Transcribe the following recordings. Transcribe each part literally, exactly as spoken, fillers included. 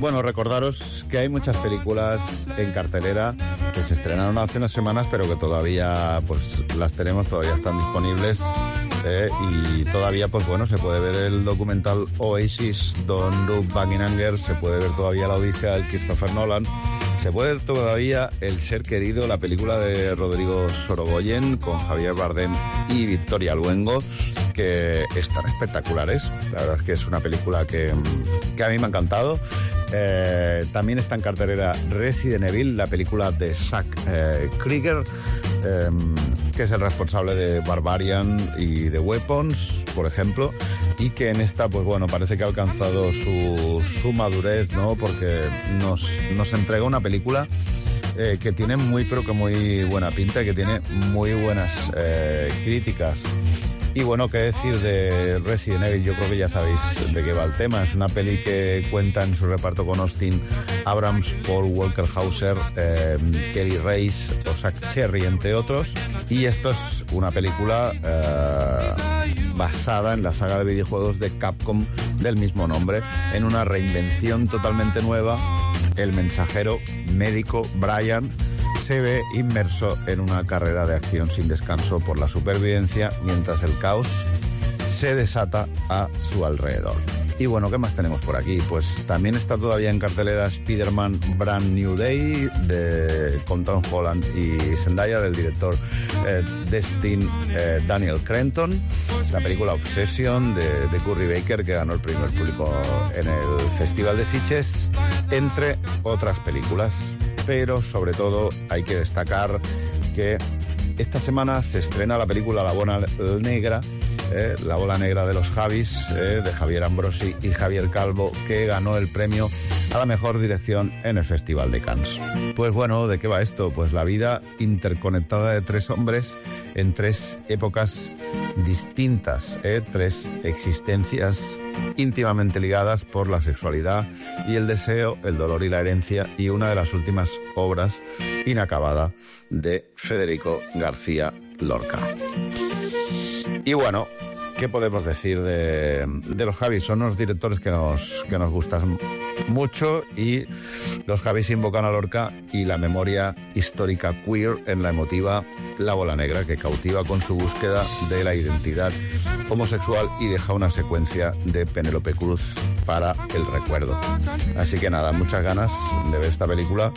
Bueno, recordaros que hay muchas películas en cartelera que se estrenaron hace unas semanas, pero que todavía pues las tenemos, todavía están disponibles. Eh, y todavía, pues bueno, se puede ver el documental Oasis, Don't Look Back in Anger, se puede ver todavía La Odisea del Christopher Nolan, se puede ver todavía El Ser Querido, la película de Rodrigo Sorogoyen con Javier Bardem y Victoria Luengo, que están espectaculares. La verdad es que es una película que, que a mí me ha encantado. Eh, también está en cartelera Resident Evil, la película de Zack eh, Krieger, eh, que es el responsable de Barbarian y de Weapons, por ejemplo, y que en esta, pues bueno, parece que ha alcanzado su, su madurez, ¿no? Porque nos, nos entrega una película eh, que tiene muy, pero que muy buena pinta, que tiene muy buenas eh, críticas. Y bueno, qué decir de Resident Evil, yo creo que ya sabéis de qué va el tema. Es una peli que cuenta en su reparto con Austin Abrams, Paul Walker Hauser, eh, Kelly Reis o Zach Cherry, entre otros. Y esto es una película eh, basada en la saga de videojuegos de Capcom del mismo nombre, en una reinvención totalmente nueva. El mensajero médico Brian se ve inmerso en una carrera de acción sin descanso por la supervivencia, mientras el caos se desata a su alrededor. Y bueno, ¿qué más tenemos por aquí? Pues también está todavía en cartelera Spider-Man Brand New Day, de, con Tom Holland y Zendaya, del director eh, Destin eh, Daniel Cretton. La película Obsession de, de Curry Baker, que ganó el premio del público en el Festival de Sitges, entre otras películas. Pero sobre todo hay que destacar que esta semana se estrena la película La Bola Negra, eh, La Bola Negra de los Javis, eh, de Javier Ambrosi y Javier Calvo, que ganó el premio a la mejor dirección en el Festival de Cannes. Pues bueno, ¿de qué va esto? Pues la vida interconectada de tres hombres en tres épocas distintas, ¿eh? Tres existencias íntimamente ligadas por la sexualidad y el deseo, el dolor y la herencia, y una de las últimas obras inacabada de Federico García Lorca. Y bueno, ¿qué podemos decir de, de los Javis? Son unos directores que nos, que nos gustan mucho, y los Javis invocan a Lorca y la memoria histórica queer en la emotiva La Bola Negra, que cautiva con su búsqueda de la identidad homosexual y deja una secuencia de Penélope Cruz para el recuerdo. Así que nada, muchas ganas de ver esta película,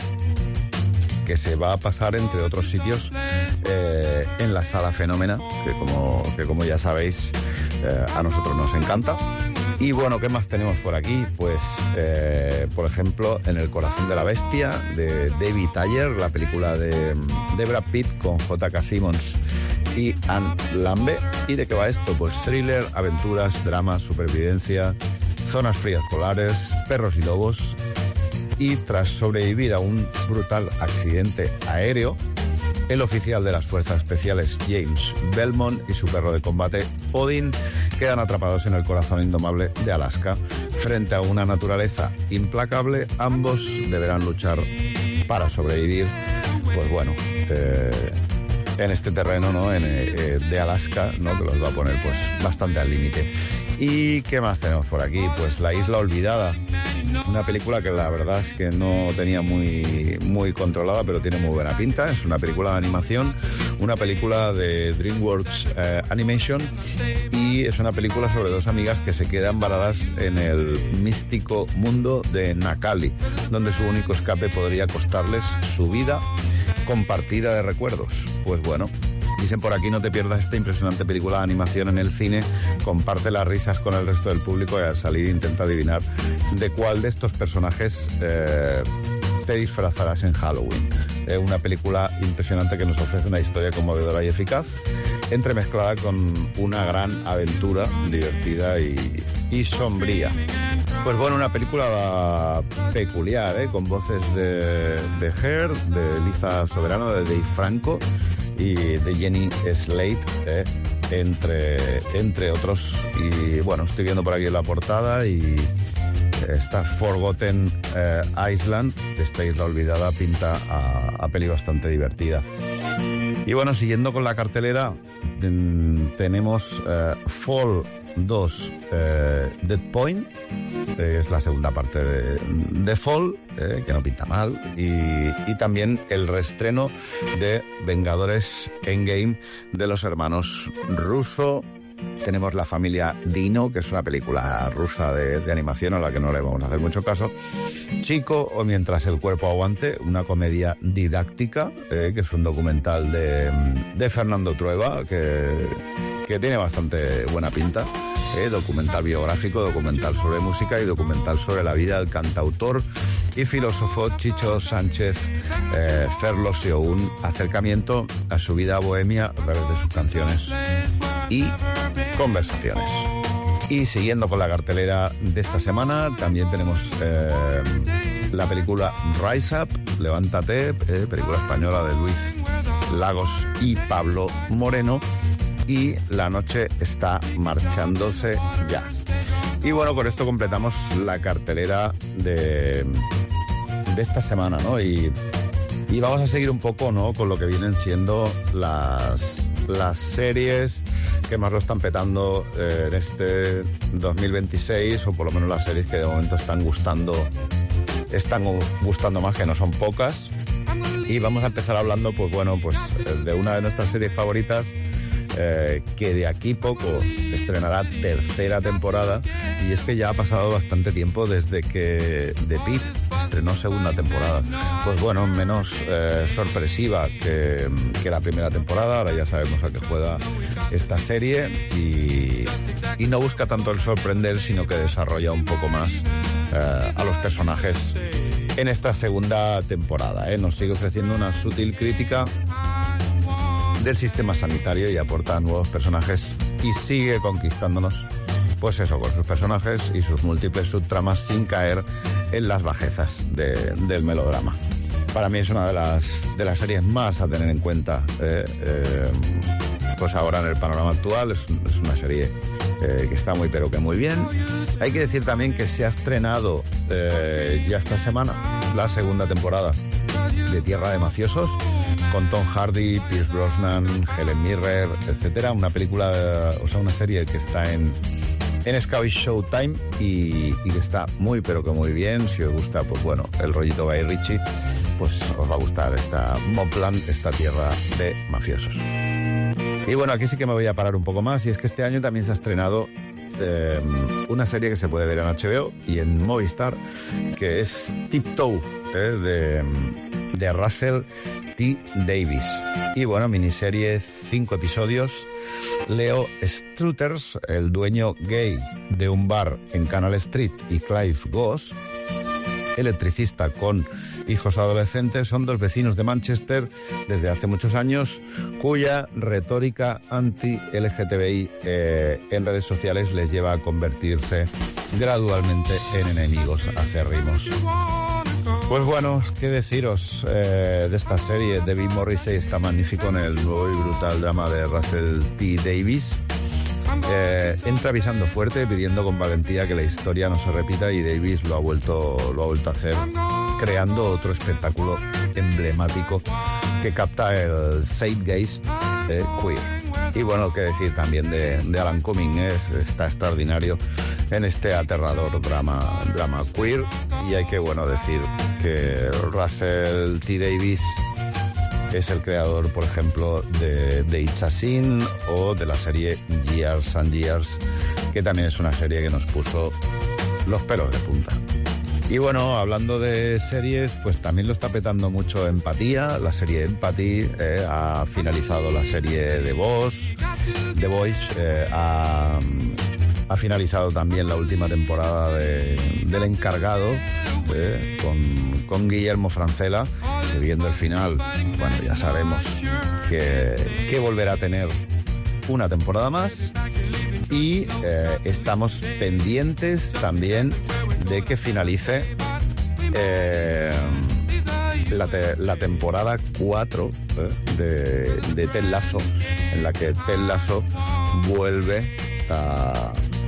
que se va a pasar, entre otros sitios, eh, en la Sala Fenómena, que como, que como ya sabéis, eh, a nosotros nos encanta. Y bueno, ¿qué más tenemos por aquí? Pues, eh, por ejemplo, En el corazón de la bestia, de David Ayer, la película de, de Brad Pitt con J K Simmons y Anne Lambe. ¿Y de qué va esto? Pues thriller, aventuras, drama, supervivencia, zonas frías polares, perros y lobos. Y tras sobrevivir a un brutal accidente aéreo, el oficial de las fuerzas especiales James Belmont y su perro de combate Odin quedan atrapados en el corazón indomable de Alaska. Frente a una naturaleza implacable, ambos deberán luchar para sobrevivir, pues bueno, eh, en este terreno, ¿no? En, eh, de Alaska, ¿no? Que los va a poner pues bastante al límite. ¿Y qué más tenemos por aquí? Pues La Isla Olvidada, una película que la verdad es que no tenía muy, muy controlada, pero tiene muy buena pinta. Es una película de animación, una película de DreamWorks eh, Animation, y es una película sobre dos amigas que se quedan varadas en el místico mundo de Nakali, donde su único escape podría costarles su vida compartida de recuerdos. Pues bueno, dicen por aquí: no te pierdas esta impresionante película de animación en el cine, comparte las risas con el resto del público y al salir intenta adivinar de cuál de estos personajes eh, te disfrazarás en Halloween. Eh, una película impresionante que nos ofrece una historia conmovedora y eficaz, entremezclada con una gran aventura divertida y, y sombría. Pues bueno, una película peculiar, ¿eh? Con voces de, de Her, de Liza Soberano, de Dave Franco y de Jenny Slate, ¿eh? entre, entre otros. Y bueno, estoy viendo por aquí la portada y esta Forgotten eh, Island, esta isla olvidada, pinta a, a peli bastante divertida. Y bueno, siguiendo con la cartelera, ten, tenemos eh, Fall dos, eh, Dead Point, eh, es la segunda parte de, de Fall, eh, que no pinta mal, y, y también el reestreno de Vengadores Endgame de los hermanos Russo. Tenemos La familia Dino, que es una película rusa de, de animación a la que no le vamos a hacer mucho caso. Chico o Mientras el cuerpo aguante, una comedia didáctica, eh, que es un documental de, de Fernando Trueba, que, que tiene bastante buena pinta. Eh, documental biográfico, documental sobre música y documental sobre la vida del cantautor y filósofo Chicho Sánchez eh, Ferlos, y un acercamiento a su vida bohemia a través de sus canciones y conversaciones. Y siguiendo con la cartelera de esta semana, también tenemos eh, la película Rise Up, Levántate, eh, película española de Luis Lagos y Pablo Moreno, y La noche está marchándose ya. Y bueno, con esto completamos la cartelera de, de esta semana, ¿no? Y, y vamos a seguir un poco, ¿no?, con lo que vienen siendo las, las series que más lo están petando eh, en este dos mil veintiséis, o por lo menos las series que de momento están gustando, están gustando más, que no son pocas. Y vamos a empezar hablando, pues bueno, pues de una de nuestras series favoritas, Eh, que de aquí poco estrenará tercera temporada, y es que ya ha pasado bastante tiempo desde que The Pitt estrenó segunda temporada. Pues bueno, menos eh, sorpresiva que, que la primera temporada. Ahora ya sabemos a qué juega esta serie, y, y no busca tanto el sorprender, sino que desarrolla un poco más eh, a los personajes en esta segunda temporada. ¿eh? Nos sigue ofreciendo una sutil crítica del sistema sanitario y aporta nuevos personajes, y sigue conquistándonos, pues eso, con sus personajes y sus múltiples subtramas, sin caer en las bajezas de, del melodrama. Para mí es una de las, de las series más a tener en cuenta, eh, eh, pues ahora en el panorama actual. Es, es una serie eh, que está muy pero que muy bien. Hay que decir también que se ha estrenado eh, ya esta semana la segunda temporada de Tierra de Mafiosos, con Tom Hardy, Pierce Brosnan, Helen Mirren, etcétera. Una película, o sea, una serie que está en, en Sky Showtime, y, y que está muy, pero que muy bien. Si os gusta, pues bueno, el rollito Guy Ritchie, pues os va a gustar esta Mobland, esta Tierra de Mafiosos. Y bueno, aquí sí que me voy a parar un poco más, y es que este año también se ha estrenado eh, una serie que se puede ver en H B O y en Movistar, que es Tiptoe, eh, de, de Russell T. Davies. Y bueno, miniserie, cinco episodios. Leo Struthers, el dueño gay de un bar en Canal Street, y Clive Goss, electricista con hijos adolescentes, son dos vecinos de Manchester desde hace muchos años, cuya retórica anti-L G T B I eh, en redes sociales les lleva a convertirse gradualmente en enemigos acérrimos. Pues bueno, qué deciros eh, de esta serie. David Morrissey está magnífico en el nuevo y brutal drama de Russell T. Davies. Eh, entra avisando fuerte, pidiendo con valentía que la historia no se repita, y Davies lo ha vuelto, lo ha vuelto a hacer, creando otro espectáculo emblemático que capta el zeitgeist eh, queer. Y bueno, qué decir también de, de Alan Cumming, ¿eh? Está extraordinario en este aterrador drama, drama queer. Y hay que, bueno, decir que Russell T. Davies es el creador, por ejemplo, de, de It's a Sin, o de la serie Years and Years, que también es una serie que nos puso los pelos de punta. Y bueno, hablando de series, pues también lo está petando mucho Empatía. La serie Empathy eh, ha finalizado la serie The Boss, The Boys, eh, ha, ha finalizado también la última temporada de, del Encargado, eh, con, con Guillermo Francella, que viendo el final, bueno, ya sabemos que, que volverá a tener una temporada más. Y eh, estamos pendientes también de que finalice eh, la, te, la temporada cuatro eh, de, de Ted Lasso, en la que Ted Lasso vuelve a,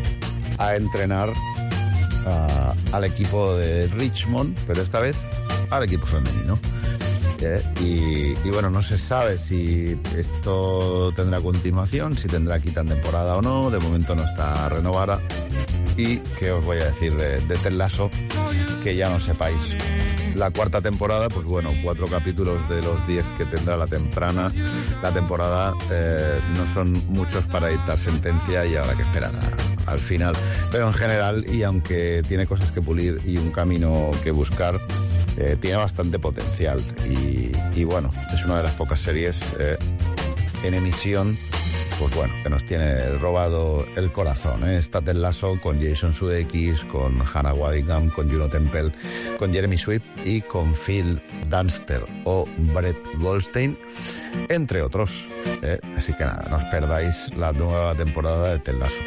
a entrenar a, al equipo de Richmond, pero esta vez al equipo femenino. ¿eh? Y, y bueno, no se sabe si esto tendrá continuación, si tendrá quinta temporada o no. De momento no está renovada. Y qué os voy a decir de, de Ted Lasso, que ya no sepáis. La cuarta temporada, pues bueno, cuatro capítulos de los diez que tendrá la temprana. La temporada eh, no son muchos para dictar sentencia y habrá que esperar a, al final. Pero en general, y aunque tiene cosas que pulir y un camino que buscar, eh, tiene bastante potencial. Y, y bueno, es una de las pocas series eh, en emisión, pues bueno, que nos tiene robado el corazón, ¿eh? Está Ted Lasso con Jason Sudeikis, con Hannah Waddingham, con Juno Temple, con Jeremy Swift y con Phil Dunster o Brett Goldstein, entre otros, ¿eh? Así que nada, no os perdáis la nueva temporada de Ted Lasso.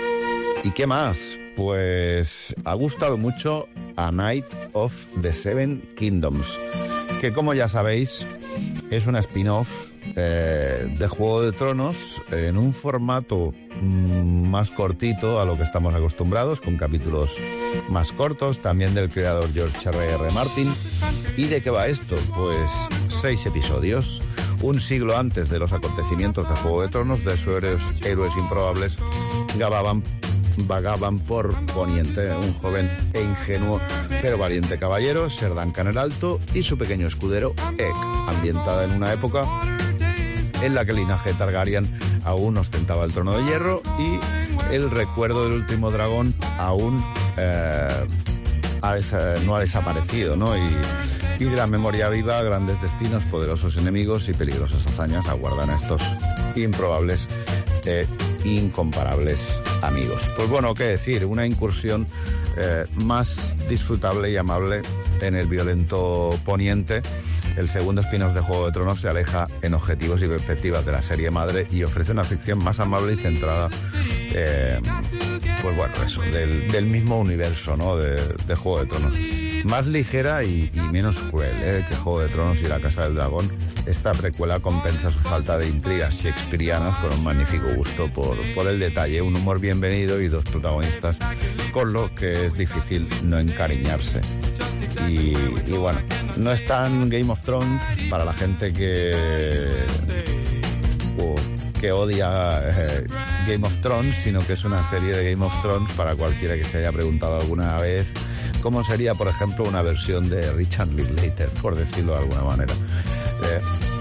¿Y qué más? Pues ha gustado mucho A Night of the Seven Kingdoms, que como ya sabéis es una spin-off eh, de Juego de Tronos en un formato mm, más cortito a lo que estamos acostumbrados, con capítulos más cortos, también del creador George R R. Martin. ¿Y de qué va esto? Pues seis episodios, un siglo antes de los acontecimientos de Juego de Tronos, de sus héroes, héroes improbables vagaban, vagaban por Poniente, un joven e ingenuo pero valiente caballero, Ser Duncan el Alto, y su pequeño escudero Egg, ambientada en una época en la que el linaje Targaryen aún ostentaba el trono de hierro y el recuerdo del último dragón aún eh, ha des- no ha desaparecido, ¿no? Y, y de la memoria viva, grandes destinos, poderosos enemigos y peligrosas hazañas aguardan a estos improbables e incomparables amigos. Pues bueno, qué decir, una incursión eh, más disfrutable y amable en el violento Poniente. El segundo spin-off de Juego de Tronos se aleja en objetivos y perspectivas de la serie madre y ofrece una ficción más amable y centrada, eh, pues bueno, eso, del, del mismo universo, ¿no? de, de Juego de Tronos. Más ligera y, y menos cruel, ¿eh? que Juego de Tronos y La Casa del Dragón. Esta precuela compensa su falta de intrigas shakespearianas con un magnífico gusto por, por el detalle, un humor bienvenido y dos protagonistas con los que es difícil no encariñarse. Y, y bueno, no es tan Game of Thrones para la gente que, o, que odia eh, Game of Thrones, sino que es una serie de Game of Thrones para cualquiera que se haya preguntado alguna vez cómo sería, por ejemplo, una versión de Richard Linklater, por decirlo de alguna manera. Eh,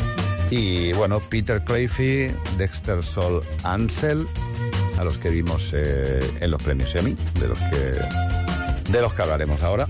y bueno, Peter Crafey, Dexter Sol Ansel, a los que vimos eh, en los premios Emmy, de los que de los que hablaremos ahora.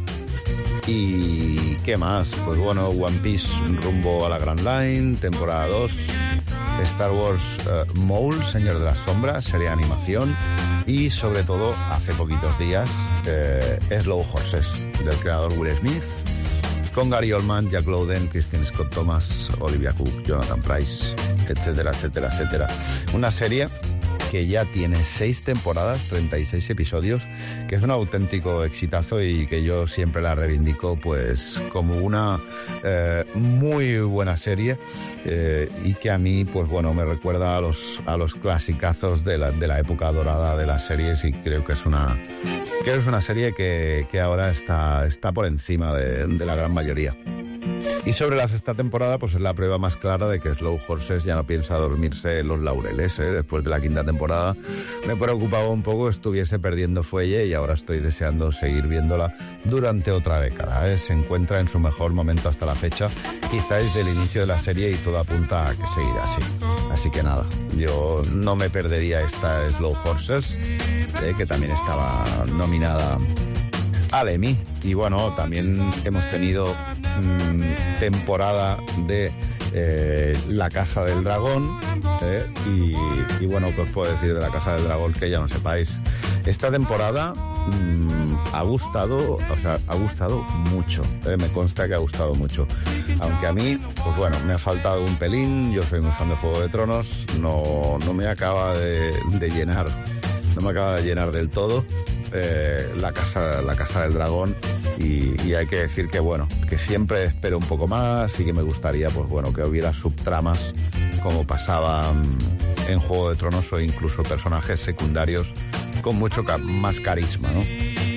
¿Y qué más? Pues bueno, One Piece rumbo a la Grand Line, temporada dos, Star Wars uh, Maul, Señor de las Sombras, serie de animación, y sobre todo, hace poquitos días, eh, Slow Horses, del creador Will Smith, con Gary Oldman, Jack Lowden, Kristen Scott Thomas, Olivia Cook, Jonathan Pryce, etcétera, etcétera, etcétera. Una serie que ya tiene seis temporadas, treinta y seis episodios, que es un auténtico exitazo y que yo siempre la reivindico pues como una eh, muy buena serie eh, y que a mí pues bueno me recuerda a los a los clasicazos de la, de la época dorada de las series, y creo que es una que es una serie que, que ahora está, está por encima de, de la gran mayoría. Y sobre la sexta temporada, pues es la prueba más clara de que Slow Horses ya no piensa dormirse en los laureles, ¿eh? Después de la quinta temporada me preocupaba un poco que estuviese perdiendo fuelle y ahora estoy deseando seguir viéndola durante otra década, ¿eh? Se encuentra en su mejor momento hasta la fecha, quizá desde el inicio de la serie, y todo apunta a que seguirá así. Así que nada, yo no me perdería esta Slow Horses, ¿eh? Que también estaba nominada al Emmy. Y bueno, también hemos tenido mmm, temporada de eh, La Casa del Dragón, eh, y, y bueno, ¿qué os puedo decir de La Casa del Dragón que ya no sepáis? Esta temporada mmm, ha gustado, o sea, ha gustado mucho, eh, me consta que ha gustado mucho, aunque a mí, pues bueno, me ha faltado un pelín. Yo soy muy fan de Juego de Tronos, no, no me acaba de, de llenar, no me acaba de llenar del todo Eh, la casa la casa del dragón, y, y hay que decir que bueno, que siempre espero un poco más y que me gustaría pues bueno que hubiera subtramas como pasaba en Juego de Tronos, o incluso personajes secundarios con mucho ca- más carisma, ¿no?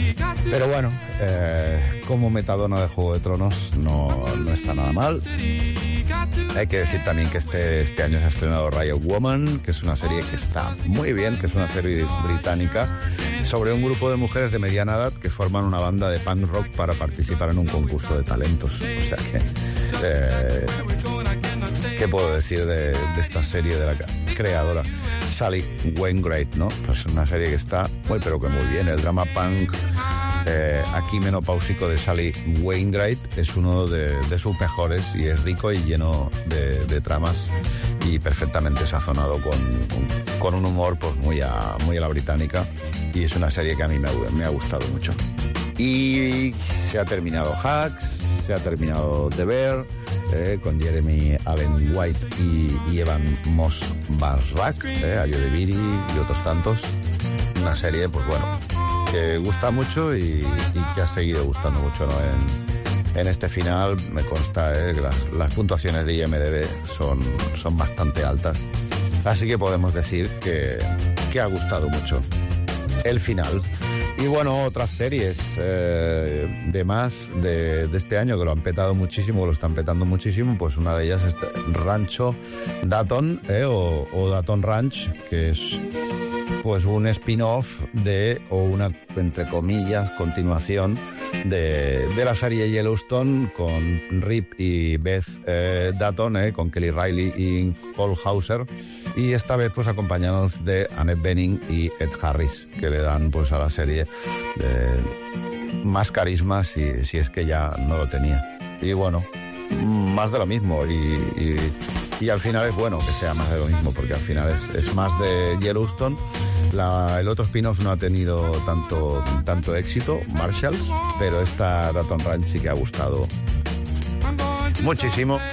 Pero bueno, eh, como metadona de Juego de Tronos no, no está nada mal. Hay que decir también que este, este año se ha estrenado Riot Woman, que es una serie que está muy bien, que es una serie británica sobre un grupo de mujeres de mediana edad que forman una banda de punk rock para participar en un concurso de talentos. O sea que... Eh, ¿qué puedo decir de, de esta serie de la creadora Sally Wainwright, ¿no? Pues una serie que está muy pero que muy bien. El drama punk eh, aquí menopáusico de Sally Wainwright es uno de, de sus mejores y es rico y lleno de, de tramas y perfectamente sazonado con, con un humor pues muy a, muy a la británica, y es una serie que a mí me, me ha gustado mucho. Y se ha terminado Hacks, se ha terminado The Bear, eh, con Jeremy Allen White y, y Evan Moss Backrack, eh, Ayo de Viri y otros tantos. Una serie, pues bueno, que gusta mucho y, y que ha seguido gustando mucho, ¿no? En, en este final me consta eh, que las, las puntuaciones de I M D B son, son bastante altas. Así que podemos decir que, que ha gustado mucho el final. Y bueno, otras series eh, de más de, de este año que lo han petado muchísimo, lo están petando muchísimo, pues una de ellas es Rancho Dayton, eh, o, o Dayton Ranch, que es pues un spin-off de, o una, entre comillas, continuación de, de la serie Yellowstone con Rip y Beth eh, Dayton, eh, con Kelly Riley y Cole Hauser, y esta vez pues acompañados de Annette Bening y Ed Harris, que le dan pues a la serie eh, más carisma si, si es que ya no lo tenía. Y bueno, más de lo mismo, y, y, y al final es bueno que sea más de lo mismo, porque al final es, es más de Yellowstone. La, el otro spin-off no ha tenido tanto, tanto éxito, Marshalls, pero esta Dayton Ranch sí que ha gustado muchísimo.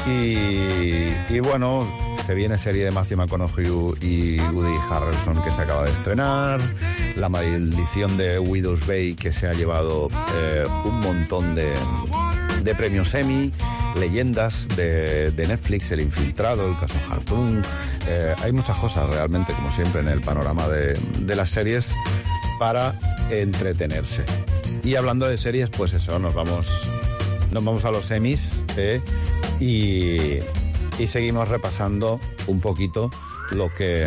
Y, y bueno, se viene serie de Matthew McConaughey y Woody Harrelson que se acaba de estrenar, La maldición de Widow's Bay, que se ha llevado eh, un montón de, de premios Emmy, Leyendas de, de Netflix, El Infiltrado, el caso Harpoon. Eh, hay muchas cosas realmente, como siempre, en el panorama de, de las series para entretenerse. Y hablando de series, pues eso, nos vamos, nos vamos a los Emmys, eh, y, y seguimos repasando un poquito lo que,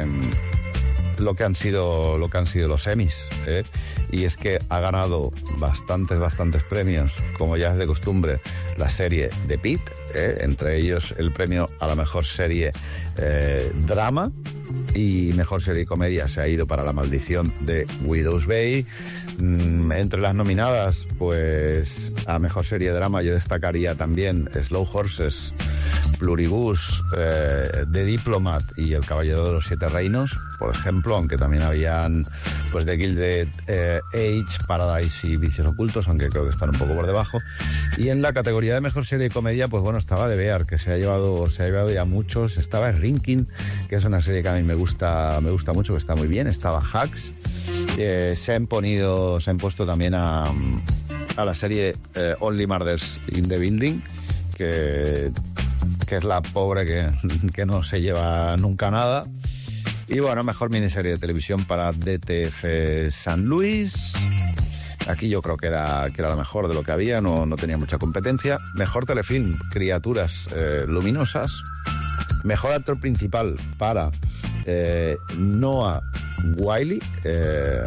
lo que han sido, lo que han sido los Emmys, eh. Y es que ha ganado bastantes, bastantes premios, como ya es de costumbre, la serie The Pitt, eh, entre ellos el premio a la mejor serie eh, drama, y mejor serie de comedia se ha ido para La maldición de Widow's Bay. Mm, entre las nominadas, pues a mejor serie de drama yo destacaría también Slow Horses, Pluribus, eh, The Diplomat y El Caballero de los Siete Reinos, por ejemplo, aunque también habían pues The Gilded eh, Age, Paradise y Vicios Ocultos, aunque creo que están un poco por debajo. Y en la categoría de mejor serie de comedia, pues bueno, estaba The Bear, que se ha llevado, se ha llevado ya muchos. Estaba Shrinking, que es una serie que a mí me gusta, me gusta mucho, que está muy bien. Estaba Hacks. Eh, se han ponido, se han puesto también a, a la serie eh, Only Murders in the Building, que que es la pobre que, que no se lleva nunca nada. Y bueno, mejor miniserie de televisión para D T F San Luis. Aquí yo creo que era, que era la mejor de lo que había, no, no tenía mucha competencia. Mejor telefilm, Criaturas eh, Luminosas. Mejor actor principal para eh, Noah Wiley, eh,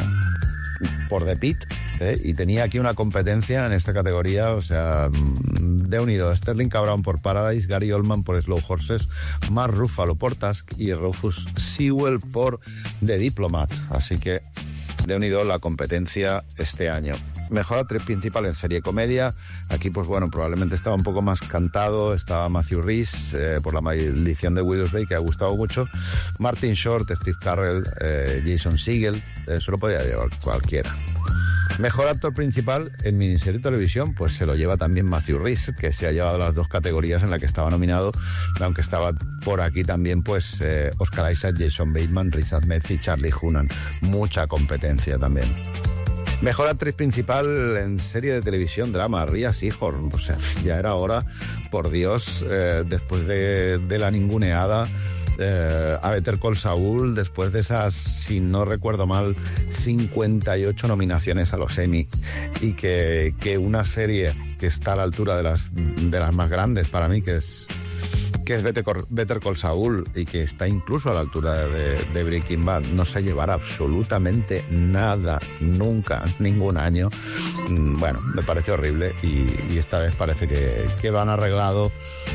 por The Pitt. ¿Eh? Y tenía aquí una competencia en esta categoría, o sea, de unido, Sterling K. Brown por Paradise, Gary Oldman por Slow Horses, Mark Ruffalo por Tusk y Rufus Sewell por The Diplomat. Así que de unido la competencia este año. Mejor actriz principal en serie comedia. Aquí, pues bueno, probablemente estaba un poco más cantado. Estaba Matthew Rhys eh, por La maldición de Widow's Bay, que ha gustado mucho. Martin Short, Steve Carell, eh, Jason Segel. Eso lo podía llevar cualquiera. Mejor actor principal en miniserie de televisión, pues se lo lleva también Matthew Rhys, que se ha llevado las dos categorías en las que estaba nominado, aunque estaba por aquí también pues eh, Oscar Isaac, Jason Bateman, Riz Ahmed y Charlie Hunnam. Mucha competencia también. Mejor actriz principal en serie de televisión, drama, Rhea Seehorn. O sea, ya era hora, por Dios, eh, después de, de la ninguneada, eh, a Better Call Saul, después de esas, si no recuerdo mal, cincuenta y ocho nominaciones a los Emmy, y que, que una serie que está a la altura de las, de las más grandes para mí, que es... que es Better Call, Better Call Saul, y que está incluso a la altura de, de Breaking Bad, no se llevará absolutamente nada, nunca, ningún año. Bueno, me parece horrible, y, y esta vez parece que, que lo han arreglado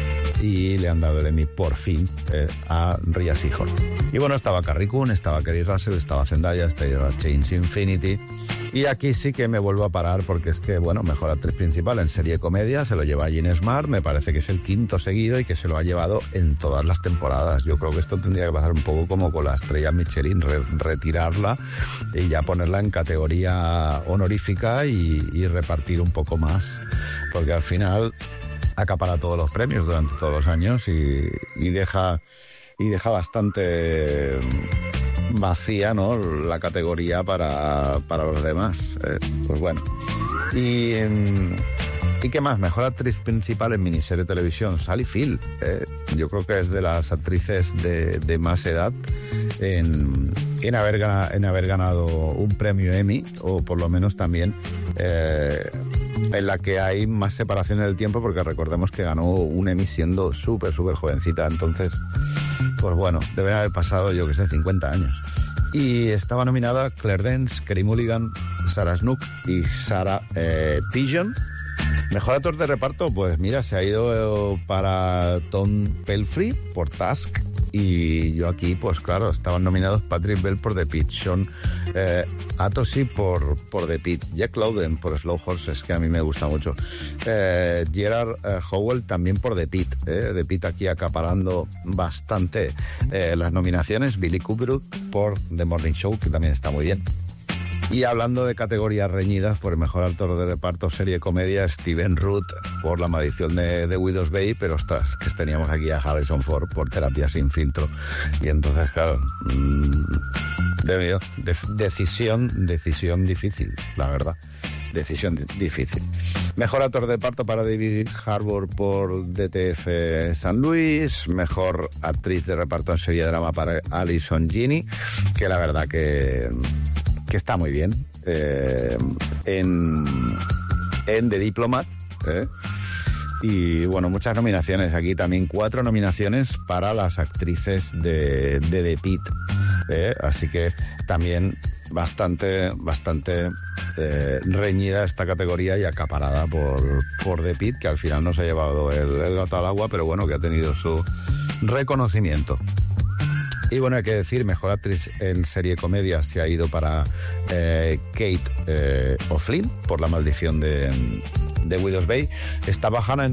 y le han dado el Emmy por fin eh, a Rhea Seehorn. Y bueno, estaba Carrie Coon, estaba Kerry Russell, estaba Zendaya, estaba Change Infinity. Y aquí sí que me vuelvo a parar, porque es que, bueno, mejor actriz principal en serie comedia se lo lleva Jean Smart, me parece que es el quinto seguido y que se lo ha llevado en todas las temporadas. Yo creo que esto tendría que pasar un poco como con la estrella Michelin, re retirarla y ya ponerla en categoría honorífica y, y repartir un poco más, porque al final acapara todos los premios durante todos los años y, y deja y deja bastante vacía, ¿no?, la categoría para, para los demás. Eh, pues bueno. Y, ¿Y qué más? Mejor actriz principal en miniserie de televisión, Sally Field. Eh, yo creo que es de las actrices de, de más edad en, en, haber ganado, en haber ganado un premio Emmy, o por lo menos también eh, en la que hay más separación en el tiempo, porque recordemos que ganó un Emmy siendo súper, súper jovencita. Entonces, pues bueno, deben haber pasado, yo que sé, cincuenta años. Y estaba nominada Claire Danes, Carey Mulligan, Sarah Snook y Sarah eh, Pigeon. Mejor actor de reparto, pues mira, se ha ido para Tom Pelfrey por Task. Y yo aquí, pues claro, estaban nominados Patrick Bell por The Pitt, Sean eh, Atosy por, por The Pitt, Jack Lowden por Slow Horses, que a mí me gusta mucho, eh, Gerard eh, Howell también por The Pitt, eh, The Pitt aquí acaparando bastante eh, las nominaciones, Billy Cooper por The Morning Show, que también está muy bien. Y hablando de categorías reñidas, por el mejor actor de reparto serie comedia, Steven Root por La maldición de, de Widow's Bay, pero ostras, que teníamos aquí a Harrison Ford por Terapia sin filtro. Y entonces, claro, mmm, de, de, decisión, decisión difícil, la verdad. Decisión difícil. Mejor actor de reparto para David Harbour por D T F San Luis. Mejor actriz de reparto en serie de drama para Alison Ginny, que la verdad que... que está muy bien, eh, en, en The Diplomat, eh, y bueno, muchas nominaciones aquí también, cuatro nominaciones para las actrices de, de The Pitt, eh, así que también bastante, bastante eh, reñida esta categoría y acaparada por, por The Pitt, que al final no se ha llevado el, el gato al agua, pero bueno, que ha tenido su reconocimiento. Y bueno, hay que decir, mejor actriz en serie comedia se ha ido para eh, Kate eh, O'Flynn por La maldición de, de Widow's Bay. Estaba Hannah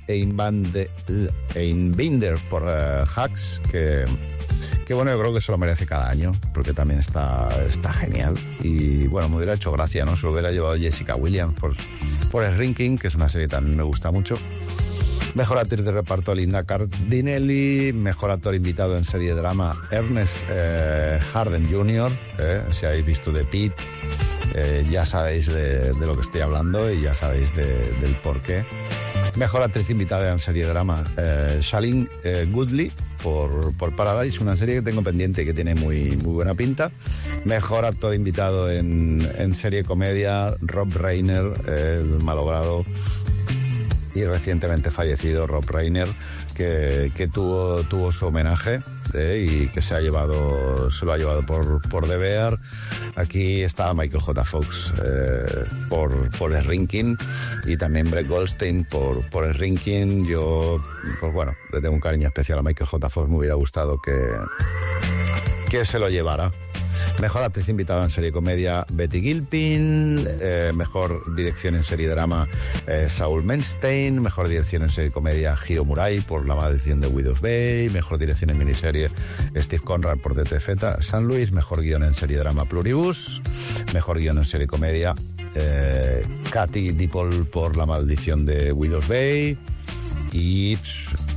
Einbinder por uh, Hacks, que, que bueno, yo creo que se lo merece cada año, porque también está, está genial. Y bueno, me hubiera hecho gracia, ¿no? Se lo hubiera llevado Jessica Williams por, por Shrinking, que es una serie que también me gusta mucho. Mejor actriz de reparto, Linda Cardinelli. Mejor actor invitado en serie de drama, Ernest eh, Harden junior Eh, si habéis visto The Pitt, eh, ya sabéis de, de lo que estoy hablando y ya sabéis de, del porqué. Mejor actriz invitada en serie de drama, eh, Shailene eh, Woodley por, por Paradise, una serie que tengo pendiente y que tiene muy, muy buena pinta. Mejor actor invitado en, en serie comedia, Rob Reiner, eh, el malogrado y recientemente fallecido Rob Reiner, que, que tuvo, tuvo su homenaje eh, y que se ha llevado, se lo ha llevado por, por The Bear. Aquí estaba Michael J. Fox eh, por, por Shrinking, y también Brett Goldstein por, por Shrinking. Yo, pues bueno, le tengo un cariño especial a Michael J. Fox, me hubiera gustado que, que se lo llevara. Mejor actriz invitada en serie comedia, Betty Gilpin. Eh, mejor dirección en serie drama, eh, Saul Menstein. Mejor dirección en serie comedia, Hiro Murai por La maldición de Widow's Bay. Mejor dirección en miniserie, Steve Conrad por D T F San Luis. Mejor guión en serie drama, Pluribus. Mejor guión en serie comedia, eh, Katy Dipol por La maldición de Widow's Bay. Y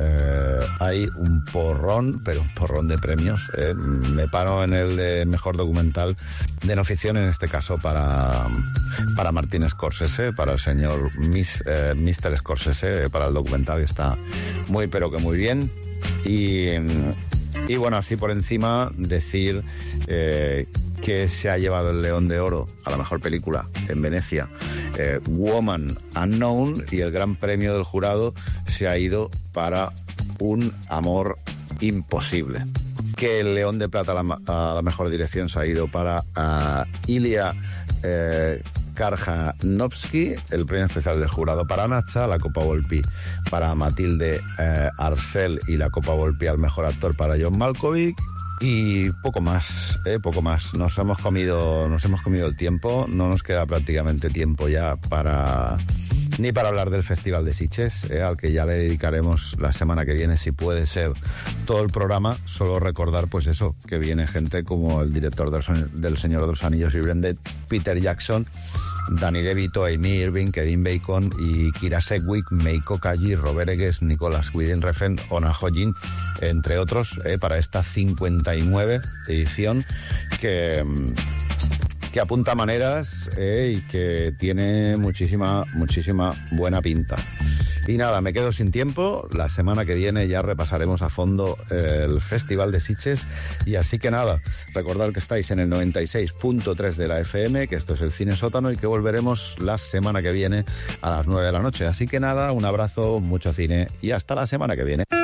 eh, hay un porrón, pero un porrón de premios. Eh. Me paro en el de mejor documental de no ficción, en este caso para, para Martin Scorsese, para el señor Miss, eh, mister Scorsese, para el documental, que está muy pero que muy bien. Y, y bueno, así por encima decir eh, que se ha llevado el León de Oro a la mejor película en Venecia, eh, Woman Unknown, y el gran premio del jurado se ha ido para Un amor imposible. Que el León de Plata a la, a la mejor dirección se ha ido para uh, Ilya eh, Karjanovsky, el premio especial del jurado para Nacha, la Copa Volpi para Matilde eh, Arcel y la Copa Volpi al mejor actor para John Malkovich. Y poco más, eh, poco más. Nos hemos comido, nos hemos comido el tiempo. No nos queda prácticamente tiempo ya para ni para hablar del Festival de Sitges, eh, al que ya le dedicaremos la semana que viene, si puede ser, todo el programa. Solo recordar, pues eso, que viene gente como el director del, del Señor de los Anillos y Brendan, Peter Jackson, Danny DeVito, Amy Irving, Kevin Bacon y Kira Sedgwick, Meiko Kaji, Robert Eggers, Nicolas Winding Refn, Ona Hojin, entre otros, eh, para esta cincuenta y nueve edición que, que apunta maneras eh, y que tiene muchísima, muchísima buena pinta. Y nada, me quedo sin tiempo. La semana que viene ya repasaremos a fondo el Festival de Sitges. Y así que nada, recordad que estáis en el noventa y seis punto tres de la F M, que esto es el Cine Sótano y que volveremos la semana que viene a las nueve de la noche. Así que nada, un abrazo, mucho cine y hasta la semana que viene.